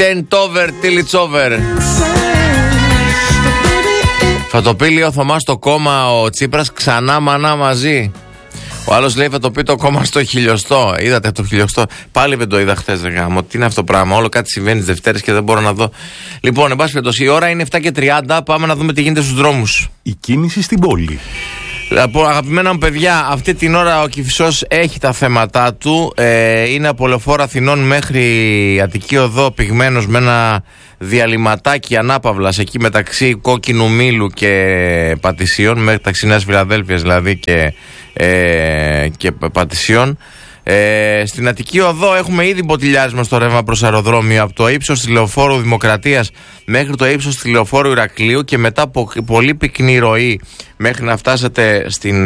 Tent over till it's over. Θα το πει λέει ο Θωμάς στο κόμμα ο Τσίπρας ξανά μανά μαζί. Ο άλλος λέει θα το πει το κόμμα στο χιλιοστό. Είδατε το χιλιοστό? Πάλι δεν το είδα χθες, γάμο. Τι είναι αυτό το πράγμα? Όλο κάτι συμβαίνει τις Δευτέρες και δεν μπορώ να δω. Λοιπόν, εν πάση περιπτώσει, η ώρα είναι 7:30. Πάμε να δούμε τι γίνεται στους δρόμους. Η κίνηση στην πόλη. Αγαπημένα μου παιδιά, αυτή την ώρα ο Κηφισός έχει τα θέματα του. Είναι από Λεωφόρο Αθηνών μέχρι Αττική Οδό πυγμένος με ένα διαλυματάκι ανάπαυλας εκεί μεταξύ Κόκκινου Μήλου και Πατησίων, μεταξύ Νέας Φιλαδέλφειας δηλαδή και Πατησίων. Στην Αττική Οδό έχουμε ήδη μποτιλιάρισμα στο ρεύμα προς αεροδρόμιο από το ύψος της Λεωφόρου Δημοκρατίας μέχρι το ύψος της Λεωφόρου Ηρακλείου και μετά από πολύ πυκνή ροή μέχρι να φτάσετε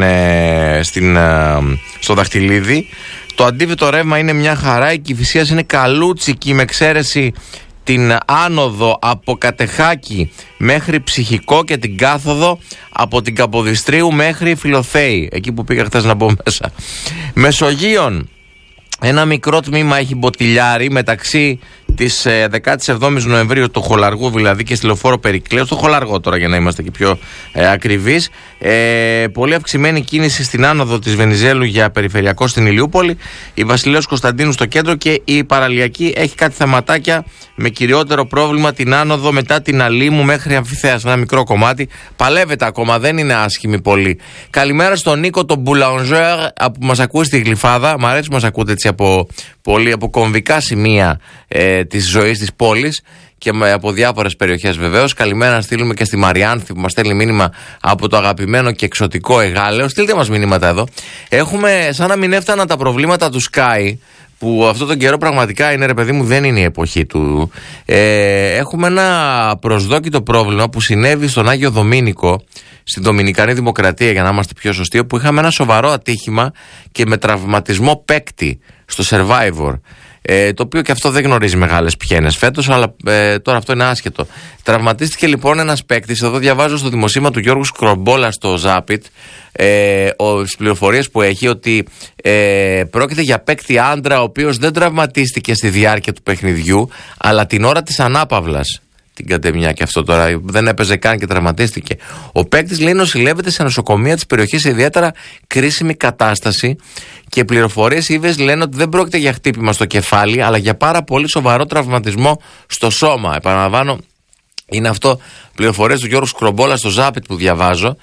στο Δαχτυλίδι. Το αντίθετο ρεύμα είναι μια χαρά. Η Κηφισίας είναι καλούτσικη με εξαίρεση την άνοδο από Κατεχάκη μέχρι Ψυχικό και την κάθοδο από την Καποδιστρίου μέχρι Φιλοθέη, εκεί που πήγα χθες να μπω μέσα. Μεσογείων, ένα μικρό τμήμα έχει μποτιλιάρει μεταξύ της 17ης Νοεμβρίου του Χολαργού δηλαδή και στη Λεωφόρο Περικλέου, στο Χολαργό τώρα για να είμαστε και πιο ακριβείς. Πολύ αυξημένη κίνηση στην άνοδο της Βενιζέλου για περιφερειακό στην Ηλιούπολη, η Βασιλέως Κωνσταντίνου στο κέντρο και η Παραλιακή έχει κάτι θεματάκια με κυριότερο πρόβλημα την άνοδο μετά την Αλήμου μέχρι Αμφιθέας, ένα μικρό κομμάτι. Παλεύεται ακόμα, δεν είναι άσχημη πολύ. Καλημέρα στον Νίκο τον Boulanger που μας ακούει στη Γλυφάδα. Μ' αρέσει που μας ακούτε έτσι από κομβικά σημεία της ζωής της πόλης και από διάφορες περιοχές βεβαίως. Καλημέρα να στείλουμε και στη Μαριάνθη που μας στέλνει μήνυμα από το αγαπημένο και εξωτικό Εγάλεο. Στείλτε μας μηνύματα εδώ. Έχουμε σαν να μην έφταναν τα προβλήματα του Sky, που αυτό τον καιρό πραγματικά είναι, ρε παιδί μου, δεν είναι η εποχή του. Έχουμε ένα προσδόκητο πρόβλημα που συνέβη στον Άγιο Δομήνικο, στην Δομινικανή Δημοκρατία για να είμαστε πιο σωστοί, όπου είχαμε ένα σοβαρό ατύχημα και με τραυματισμό παίκτη στο Survivor. Το οποίο και αυτό δεν γνωρίζει μεγάλες πιένες φέτος, αλλά τώρα αυτό είναι άσχετο. Τραυματίστηκε λοιπόν ένας παίκτης. Εδώ διαβάζω στο δημοσίευμα του Γιώργου Σκρομπόλα στο Ζάπιτ στις πληροφορίες που έχει ότι πρόκειται για παίκτη άντρα ο οποίος δεν τραυματίστηκε στη διάρκεια του παιχνιδιού, αλλά την ώρα της ανάπαυλας. Την κατεμιά και αυτό τώρα δεν έπαιζε καν και τραυματίστηκε. Ο παίκτης λέει νοσηλεύεται σε νοσοκομεία της περιοχής σε ιδιαίτερα κρίσιμη κατάσταση και πληροφορίες ήβες λένε ότι δεν πρόκειται για χτύπημα στο κεφάλι αλλά για πάρα πολύ σοβαρό τραυματισμό στο σώμα. Επαναλαμβάνω, είναι αυτό πληροφορίες του Γιώργου Σκρομπόλα στο Ζάπιτ που διαβάζω.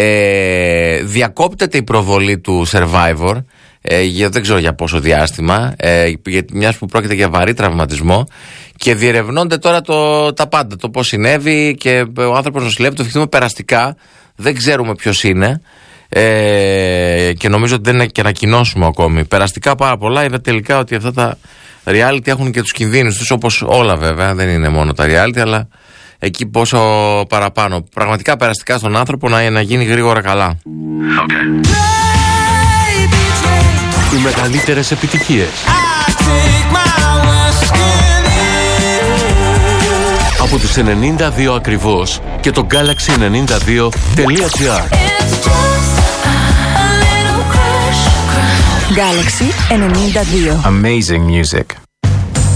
Διακόπτεται η προβολή του Survivor. Δεν ξέρω για πόσο διάστημα, μιας που πρόκειται για βαρύ τραυματισμό και διερευνώνται τώρα τα πάντα, το πώς συνέβη και ο άνθρωπος νοσηλεύει, το θυμούμε περαστικά, δεν ξέρουμε ποιος είναι και νομίζω ότι δεν είναι και ανακοινώσιμο ακόμη. Περαστικά πάρα πολλά, είδα τελικά ότι αυτά τα reality έχουν και τους κινδύνους τους, όπως όλα βέβαια, δεν είναι μόνο τα reality, αλλά εκεί πόσο παραπάνω. Πραγματικά περαστικά στον άνθρωπο να γίνει γρήγορα καλά. Okay. Οι μεγαλύτερες επιτυχίες από τους 92 ακριβώς και το Galaxy92.gr. Galaxy 92. Amazing music.